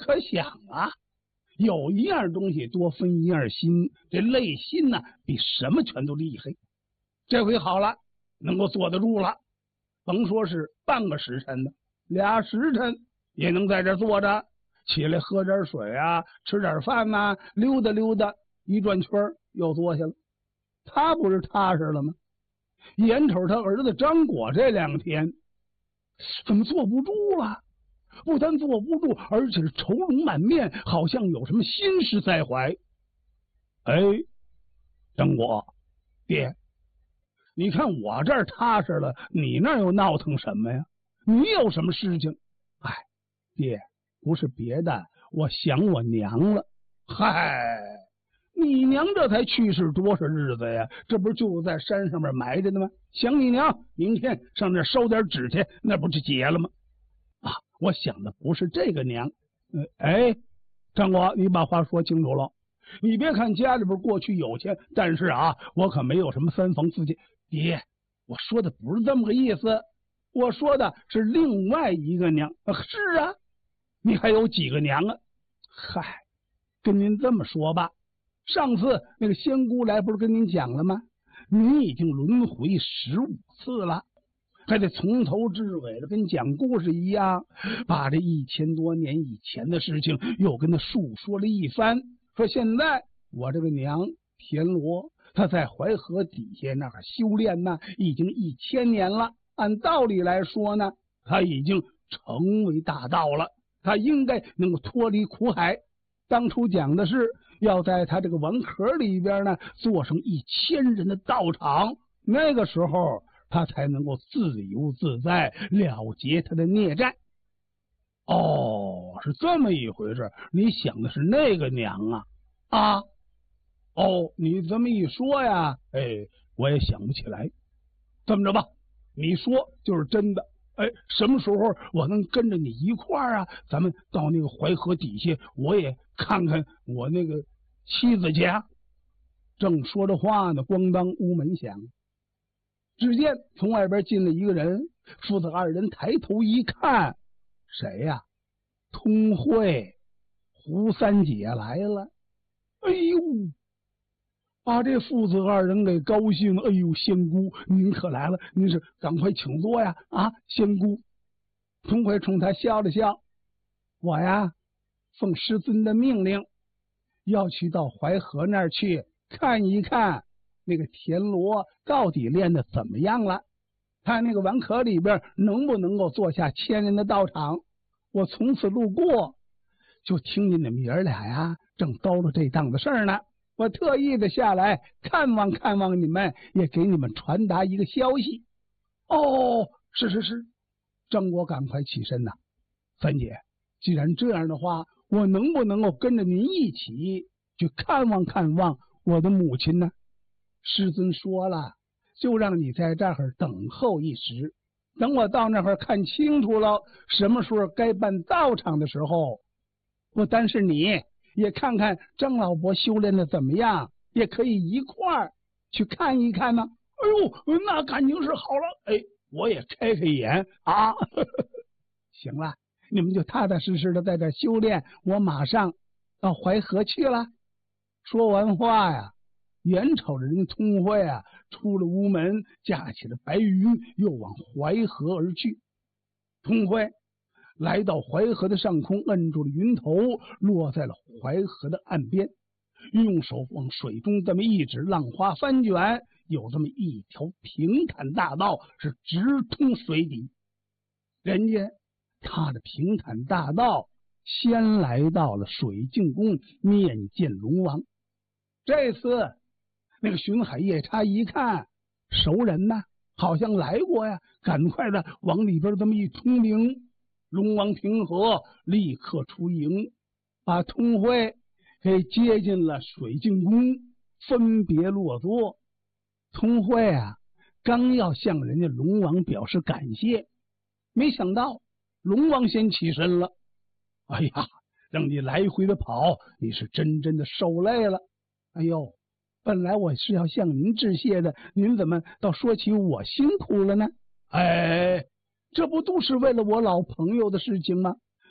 可想啊，有一样东西多分一样心，这累心呢，比什么全都厉害。这回好了，能够坐得住了，甭说是半个时辰呢，2时辰也能在这坐着，起来喝点水啊，吃点饭呐，溜达溜达，一转圈又坐下了。他不是踏实了吗？眼瞅他儿子张果这2天怎么坐不住了？不但坐不住，而且是愁容满面，好像有什么心事在怀。哎，张果，爹，你看我这儿踏实了，你那儿又闹腾什么呀？你有什么事情？哎，爹，不是别的，我想我娘了。嗨，你娘这才去世多少日子呀？这不是就在山上面埋着呢吗？想你娘，明天上那烧点纸去，那不就结了吗？啊，我想的不是这个娘。哎，张果，你把话说清楚了。你别看家里边过去有钱，但是啊，我可没有什么3房4妾。爹，我说的不是这么个意思，我说的是另外一个娘。是啊，你还有几个娘啊？嗨，跟您这么说吧，上次那个仙姑来不是跟您讲了吗？您已经轮回15次了，还得从头至尾的跟讲故事一样，把这1000多年以前的事情又跟他述说了一番。说现在我这个娘田螺，她在淮河底下那儿修炼呢，已经1000年了。按道理来说呢，她已经成为大道了，她应该能够脱离苦海。当初讲的是要在她这个王壳里边呢，做上1000人的道场，那个时候她才能够自由自在，了结她的孽债。哦，是这么一回事，你想的是那个娘啊？啊，哦，你这么一说呀，哎，我也想不起来。这么着吧，你说就是真的。哎，什么时候我能跟着你一块儿啊？咱们到那个淮河底下，我也看看我那个妻子家。正说着话呢，咣当，屋门响。只见从外边进了一个人，父子2人抬头一看，谁呀？通惠、胡三姐来了。哎呦，把这父子2人给高兴了。哎呦，仙姑您可来了，您是赶快请坐呀！啊，仙姑。通惠冲他笑了笑，我呀，奉师尊的命令，要去到淮河那儿去看一看那个田螺到底练得怎么样了，看那个王壳里边能不能够做下1000人的道场。我从此路过，就听见你们爷俩呀正叨叨这档子事儿呢，我特意的下来看望看望你们，也给你们传达一个消息。哦，是是是。张果赶快起身呐，三姐，既然这样的话，我能不能够跟着您一起去看望看望我的母亲呢？师尊说了，就让你在这儿等候一时，等我到那儿看清楚了什么时候该办道场的时候，不单是你，也看看张老伯修炼的怎么样，也可以一块儿去看一看呢。哎呦，那感情是好了，哎，我也开开眼啊。行了，你们就踏踏实实的在这修炼，我马上到淮河去了。说完话呀，眼瞅着人家通惠啊出了屋门，驾起了白云，又往淮河而去。通惠来到淮河的上空，摁住了云头，落在了淮河的岸边，用手往水中这么一指，浪花翻卷，有这么一条平坦大道，是直通水底。人家踏着平坦大道，先来到了水镜宫，面见龙王。这次那个巡海夜叉一看熟人呐，好像来过呀，赶快的往里边这么一通灵。龙王平和立刻出营，把通惠给接进了水镜宫，分别落座。通惠啊，刚要向人家龙王表示感谢，没想到龙王先起身了。哎呀，让你来回的跑，你是真的受累了。哎呦，本来我是要向您致谢的，您怎么倒说起我辛苦了呢？哎，这不都是为了我老朋友的事情吗？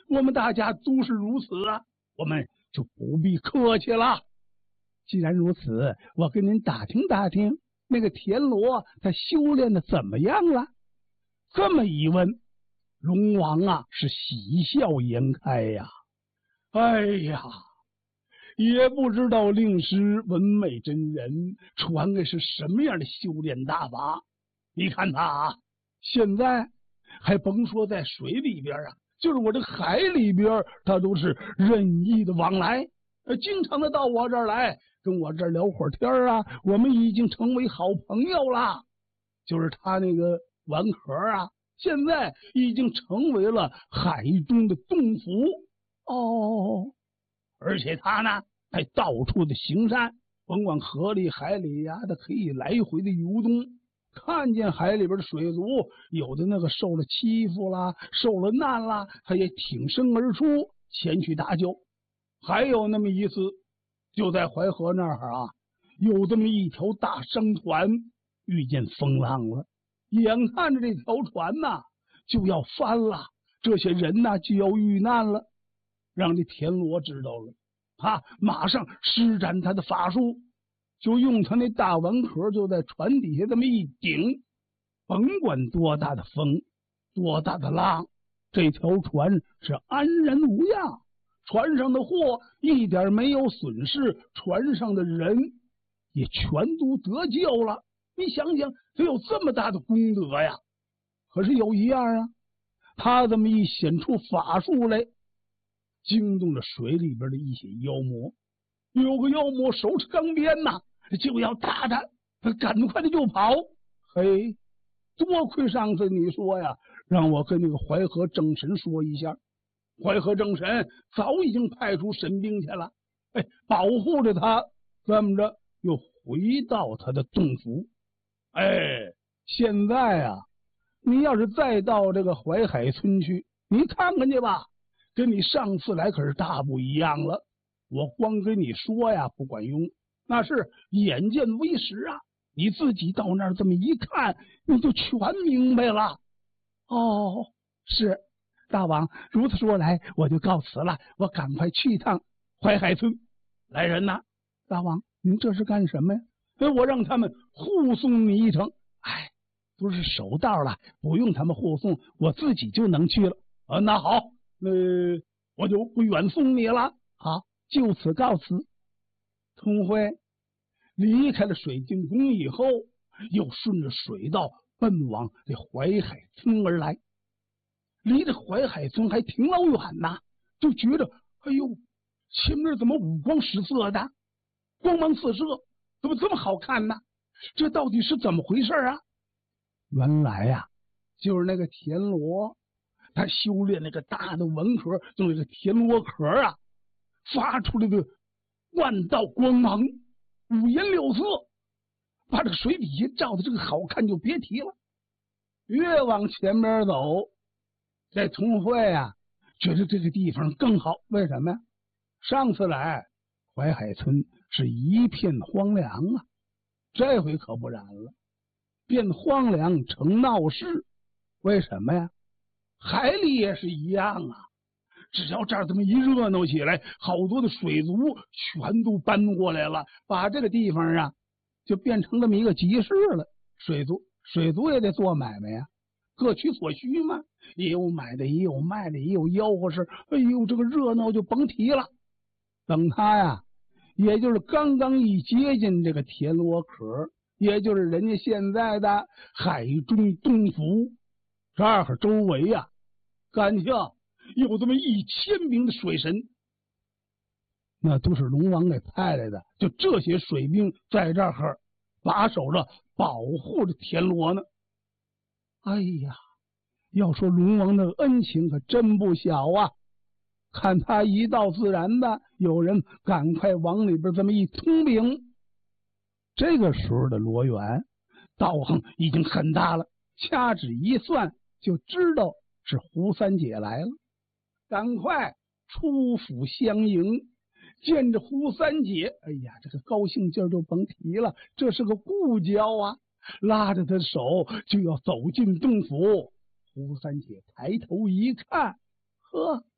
我们大家都是如此啊，我们就不必客气了。既然如此，我跟您打听打听，那个田螺他修炼的怎么样了？这么一问，龙王啊是喜笑颜开呀。哎呀，也不知道令师文美真人传的是什么样的修炼大法。你看他啊，现在还甭说在水里边啊，就是我这海里边，他都是任意的往来，经常的到我这儿来，跟我这儿聊会儿天啊，我们已经成为好朋友了。就是他那个丸壳啊，现在已经成为了海中的洞府哦。而且他呢还到处的行善，甭管河里海里呀，他可以来回的游动，看见海里边的水族，有的那个受了欺负啦，受了难啦，他也挺身而出前去搭救。还有那么一次，就在淮河那儿啊，有这么一条大商船遇见风浪了，眼看着这条船呐就要翻了，这些人呐就要遇难了，让这田螺知道了，他马上施展他的法术，就用他那大丸壳就在船底下这么一顶，甭管多大的风，多大的浪，这条船是安然无恙，船上的货一点没有损失，船上的人也全都得救了。你想想，他有这么大的功德呀！可是有一样啊，他这么一显出法术来，惊动了水里边的一些妖魔。有个妖魔手持钢鞭呐，就要打他，他赶快的就跑。嘿，多亏上次你说呀，让我跟那个淮河正神说一下，淮河正神早已经派出神兵去了，保护着他，这么着又回到他的洞府。现在啊，你要是再到这个淮海村去，你看看去吧，跟你上次来可是大不一样了。我光跟你说呀不管用，那是眼见为实啊！你自己到那儿这么一看，你就全明白了。哦，是大王如此说来，我就告辞了。我赶快去一趟淮海村。来人呐，大王，您这是干什么呀？我让他们护送你一程。都是守道了，不用他们护送，我自己就能去了。那好，我就不远送你了。好，就此告辞。童辉离开了水晶宫以后，又顺着水道奔往这淮海村而来。离这淮海村还挺老远呐，就觉着哎呦，前面怎么五光十色的，光芒四射，怎么这么好看呢？这到底是怎么回事啊？原来呀，就是那个田螺，他修炼那个大的文壳，用那个田螺壳啊，发出来的万道光芒，五颜六色，把这个水底下照的这个好看就别提了。越往前边走，这童慧啊，觉得这个地方更好。为什么呀？上次来淮海村是一片荒凉啊，这回可不然了。变荒凉成闹市，为什么呀？海里也是一样啊，只要这儿这么一热闹起来，好多的水族全都搬过来了，把这个地方啊就变成这么一个集市了。水族也得做买卖呀，各取所需嘛，也有买的，也有卖的，也有吆喝声。哎呦，这个热闹就甭提了。等他呀，也就是刚刚一接近这个田螺壳，也就是人家现在的海中洞府这儿周围啊，感情有这么1000名的水神，那都是龙王给派来的。就这些水兵在这儿把守着，保护着田螺呢。哎呀，要说龙王的恩情可真不小啊！看他一到自然的，有人赶快往里边这么一通禀。这个时候的罗元道行已经很大了，掐指一算就知道是胡三姐来了，赶快出府相迎。见着胡三姐，哎呀，这个高兴劲儿就甭提了，这是个故交啊，拉着他手就要走进洞府。胡三姐抬头一看，呵，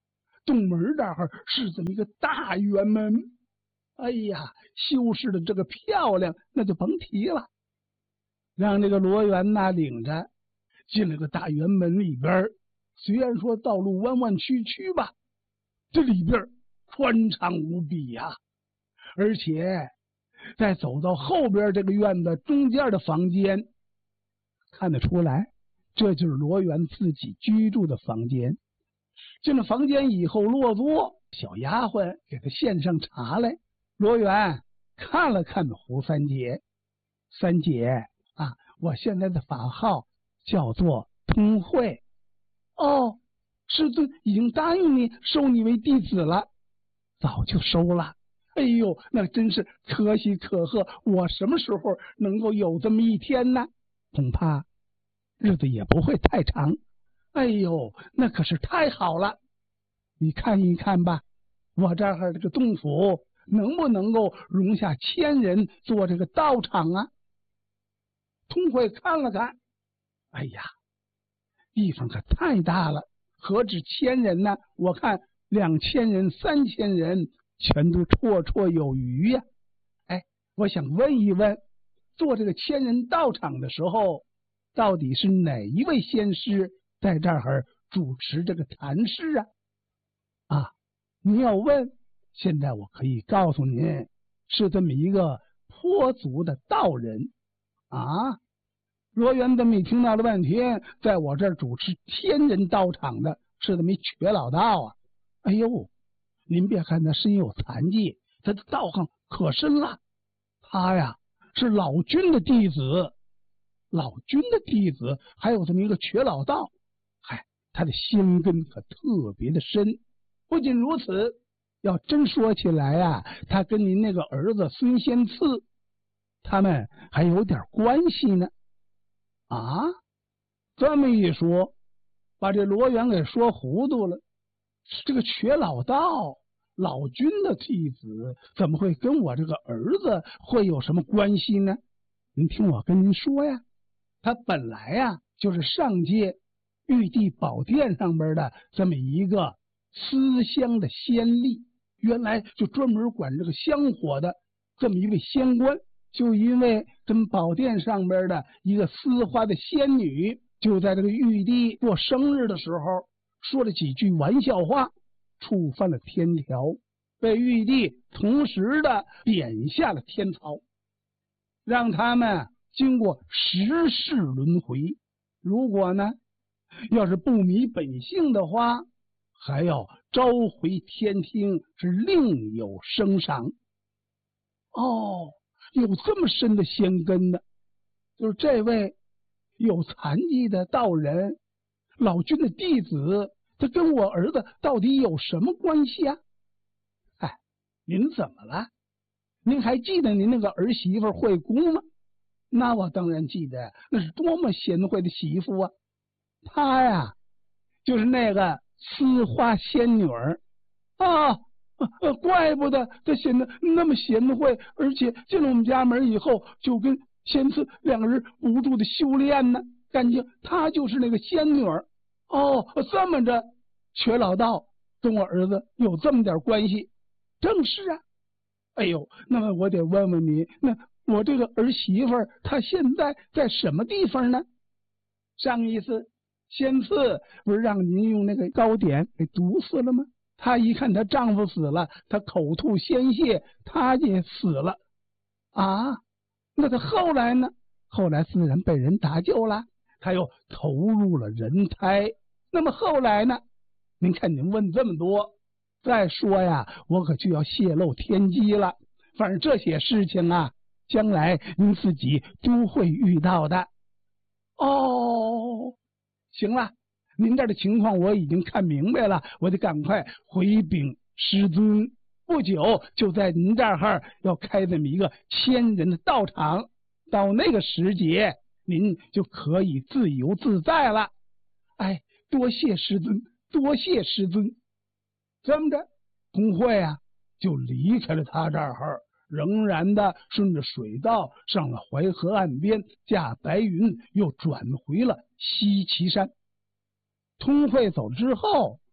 洞门这儿是这么一个大圆门，哎呀，修饰的这个漂亮，那就甭提了。让这个罗元呐领着进了个大圆门里边，虽然说道路弯弯曲曲吧，这里边宽敞无比呀。而且再走到后边这个院子中间的房间，看得出来这就是罗元自己居住的房间。进了房间以后落座，小丫鬟给他献上茶来。罗元看了看胡三姐，三姐啊，我现在的法号叫做通慧。哦，师尊已经答应你收你为弟子了。早就收了。哎呦，那真是可喜可贺，我什么时候能够有这么一天呢？恐怕日子也不会太长。哎呦，那可是太好了。你看一看吧，我这儿这个洞府能不能够容下1000人做这个道场啊？通慧看了看，哎呀，地方可太大了，何止1000人呢？我看2000人、3000人全都绰绰有余呀。哎，我想问一问，做这个1000人道场的时候，到底是哪一位仙师在这儿主持这个坛事啊？啊，你要问，现在我可以告诉您，是这么一个颇族的道人啊。罗元这么一听到了半天，在我这儿主持1000人道场的是这么一瘸老道啊。哎呦，您别看他身有残疾，他的道行可深了。他呀是老君的弟子，老君的弟子还有这么一个瘸老道，嗨，他的仙根可特别的深。不仅如此，要真说起来啊，他跟您那个儿子孙仙赐，他们还有点关系呢。啊，这么一说，把这罗元给说糊涂了。这个瘸老道老君的弟子怎么会跟我这个儿子会有什么关系呢？您听我跟您说呀，他本来呀就是上界玉帝宝殿上边的这么一个司香的仙吏，原来就专门管这个香火的这么一位仙官。就因为跟宝殿上边的一个丝花的仙女，就在这个玉帝过生日的时候说了几句玩笑话，触犯了天条，被玉帝同时的贬下了天曹，让他们经过10世轮回。如果呢要是不迷本性的话，还要召回天庭，是另有升赏。哦，有这么深的仙根呢。就是这位有残疾的道人，老君的弟子，他跟我儿子到底有什么关系啊？哎，您怎么了？您还记得您那个儿媳妇惠姑吗？那我当然记得，那是多么贤惠的媳妇啊！她呀就是那个丝花仙女儿啊。怪不得她显得那么贤惠，而且进了我们家门以后就跟仙赐2个人不住的修炼呢。感情她就是那个仙女儿。哦，这么着，瘸老道跟我儿子有这么点关系？正是啊。哎呦，那么我得问问你，那我这个儿媳妇她现在在什么地方呢？上一次仙赐不是让您用那个糕点给毒死了吗？她一看她丈夫死了，她口吐鲜血，她也死了啊。那她后来呢？后来自然被人搭救了，她又投入了人胎。那么后来呢？您看您问这么多，再说呀，我可就要泄露天机了。反正这些事情啊，将来您自己都会遇到的。哦，行了，您这儿的情况我已经看明白了，我得赶快回禀师尊。不久就在您这儿要开这么一个1000人的道场，到那个时节，您就可以自由自在了。哎，多谢师尊，多谢师尊。这么着，通慧啊就离开了他这儿，仍然的顺着水道上了淮河岸边，驾白云又转回了西岐山。通慧走之后，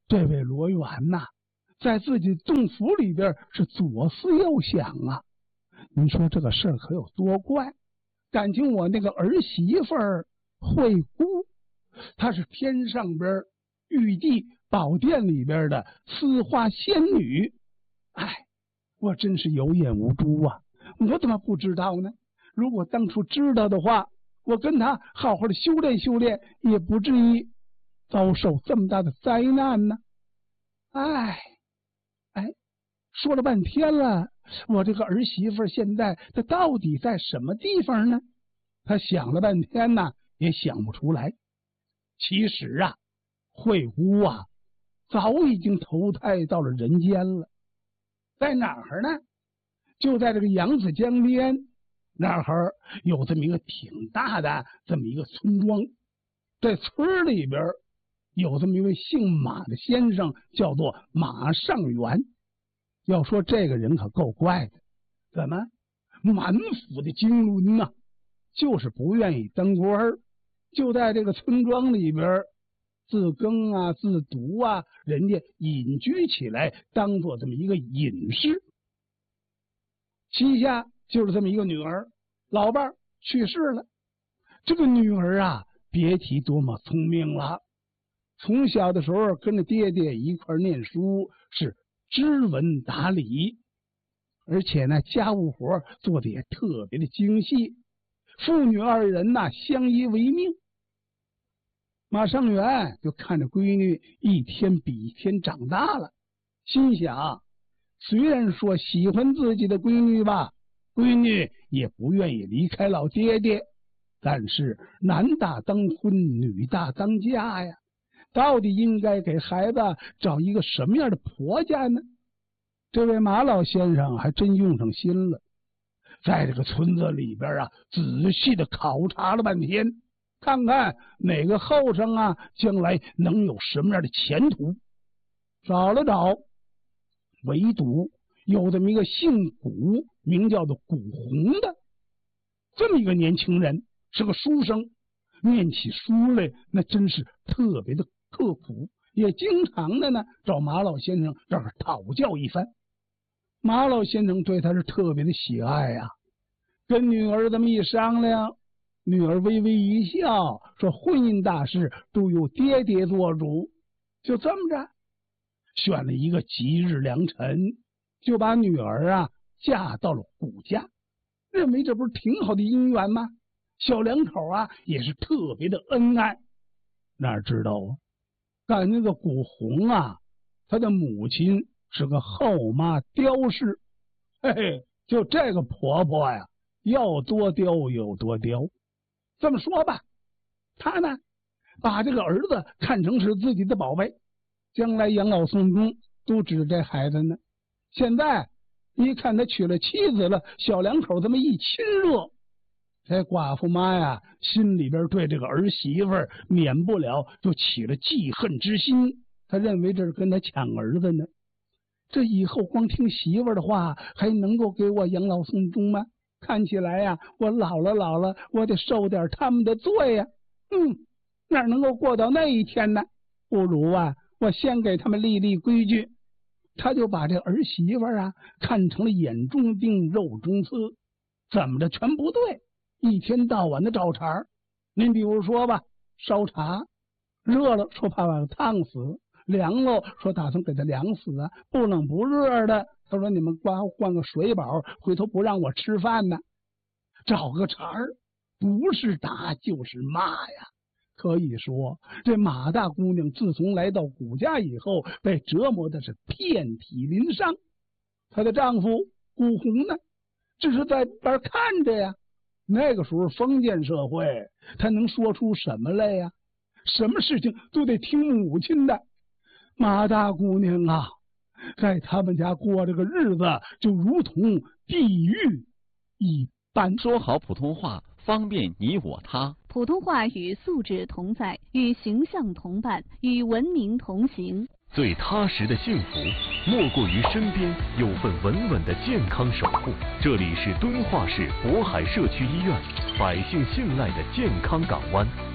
这位罗元呐，在自己洞府里边是左思右想啊。你说这个事儿可有多怪？感情我那个儿媳妇儿惠姑，她是天上边玉帝宝殿里边的丝花仙女。哎，我真是有眼无珠啊！我怎么不知道呢？如果当初知道的话，我跟她好好的修炼修炼，也不至于遭受这么大的灾难呢。哎，说了半天了，我这个儿媳妇现在她到底在什么地方呢？她想了半天呢，也想不出来。其实啊，惠姑啊，早已经投胎到了人间了。在哪儿呢？就在这个扬子江边那儿有这么一个挺大的这么一个村庄。这村里边有这么一位姓马的先生，叫做马上元。要说这个人可够怪的，怎么满腹的经纶呐，就是不愿意当官儿，就在这个村庄里边自耕啊自读啊，人家隐居起来，当做这么一个隐士。膝下就是这么一个女儿，老伴儿去世了。这个女儿啊，别提多么聪明了，从小的时候跟着爹爹一块念书，是知文达理，而且呢家务活做的也特别的精细，父女二人呐相依为命。马上元就看着闺女一天比一天长大了，心想虽然说喜欢自己的闺女吧，闺女也不愿意离开老爹爹，但是男大当婚，女大当嫁呀，到底应该给孩子找一个什么样的婆家呢？这位马老先生还真用上心了，在这个村子里边啊，仔细的考察了半天，看看哪个后生啊将来能有什么样的前途。找了找，唯独有这么一个姓古，名叫做古红的这么一个年轻人，是个书生，念起书来那真是特别的刻苦，也经常的呢找马老先生这儿讨教一番。马老先生对他是特别的喜爱呀，跟女儿这么一商量，女儿微微一笑，说婚姻大事都由爹爹做主。就这么着，选了一个吉日良辰，就把女儿啊嫁到了古家，认为这不是挺好的姻缘吗？小两口啊也是特别的恩爱。哪知道啊，干那个古红啊，他的母亲是个后妈刁氏，嘿嘿，就这个婆婆呀，要多刁有多刁。这么说吧，他呢把这个儿子看成是自己的宝贝，将来养老送终都指这孩子呢。现在一看他娶了妻子了，小两口这么一亲热，这寡妇妈呀心里边对这个儿媳妇免不了就起了记恨之心，他认为这是跟他抢儿子呢。这以后光听媳妇的话还能够给我养老送终吗？看起来呀，我老了，我得受点他们的罪呀。哪能够过到那一天呢？不如啊，我先给他们立立规矩。他就把这儿媳妇啊看成了眼中钉肉中刺，怎么着全不对，一天到晚的找茬。您比如说吧，烧茶热了说怕把他烫死，凉了说打算给他凉死啊，不冷不热的他说你们换个水饱，回头不让我吃饭呢。找个茬儿，不是打就是骂呀。可以说这马大姑娘自从来到古家以后，被折磨的是遍体鳞伤。她的丈夫古红呢，只是在边看着呀。那个时候封建社会，他能说出什么来呀？什么事情都得听母亲的。马大姑娘啊，在他们家过这个日子就如同地狱一般。 说好普通话，方便你我他。 普通话与素质同在，与形象同伴，与文明同行。 最踏实的幸福，莫过于身边有份稳稳的健康守护。这里是敦化市渤海社区医院，百姓信赖的健康港湾。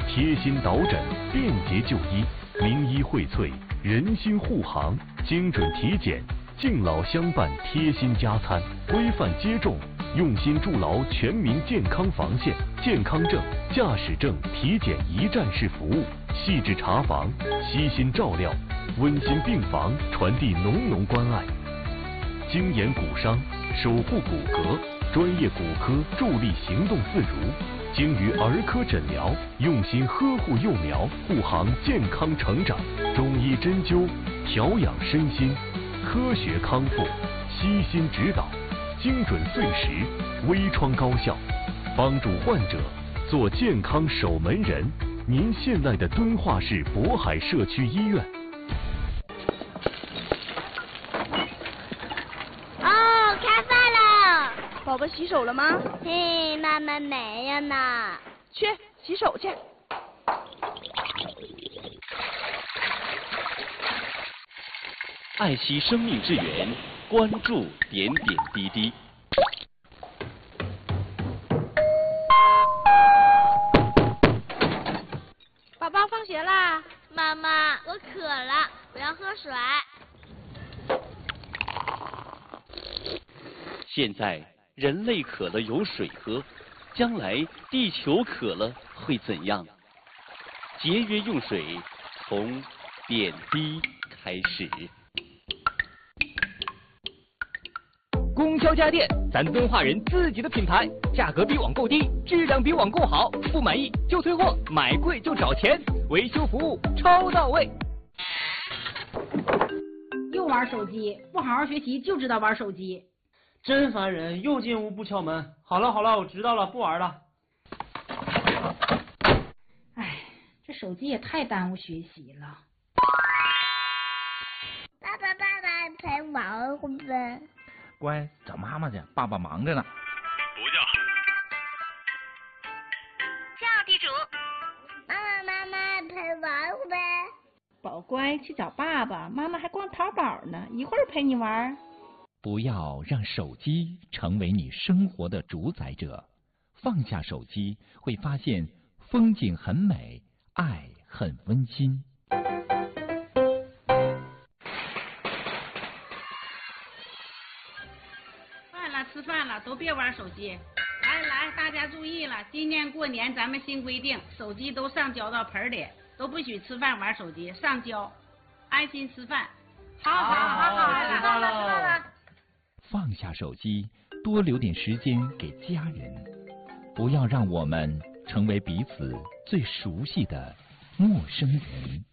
贴心导诊，便捷就医，名医荟萃，人心护航，精准体检，敬老相伴，贴心加餐，规范接种，用心筑牢全民健康防线。健康证、驾驶证体检一站式服务，细致查房，悉心照料，温馨病房传递浓浓关爱。精研骨伤，守护骨骼，专业骨科助力行动自如。精于儿科诊疗，用心呵护幼苗，护航健康成长。中医针灸，调养身心，科学康复，悉心指导，精准碎石，微创高效，帮助患者做健康守门人。您现在的敦化市渤海社区医院。 哦，开饭了！ 宝宝洗手了吗？ 嘿，妈妈没有呢。 去洗手去。 爱惜生命之源，关注点点滴滴。 宝宝放学啦。 妈妈，我渴了，我要喝水。 现在人类渴了有水喝，将来地球渴了会怎样？节约用水，从点滴开始。 供销家电，咱敦化人自己的品牌，价格比网购低，质量比网购好，不满意就退货，买贵就找钱，维修服务超到位。 又玩手机，不好好学习就知道玩手机， 真烦人！又进屋不敲门。好了好了，我知道了，不玩了。 哎，这手机也太耽误学习了。 爸爸陪玩会不会？ 乖，找妈妈去，爸爸忙着呢。 不叫。 叫地主。妈妈陪玩会不会？ 宝乖，去找爸爸，妈妈还逛淘宝呢，一会儿陪你玩。 不要让手机成为你生活的主宰者，放下手机，会发现风景很美，爱很温馨。 吃饭了，都别玩手机。来，大家注意了，今年过年咱们新规定，手机都上交到盆里，都不许吃饭玩手机，上交，安心吃饭。好， 知道了。 放下手机，多留点时间给家人，不要让我们成为彼此最熟悉的陌生人。